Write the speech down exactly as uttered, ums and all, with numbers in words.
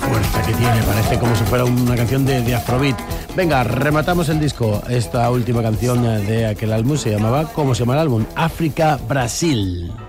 fuerza que tiene, parece como si fuera una canción de, de Afrobeat. Venga, rematamos el disco. Esta última canción de aquel álbum se llamaba, ¿cómo se llama el álbum? África Brasil.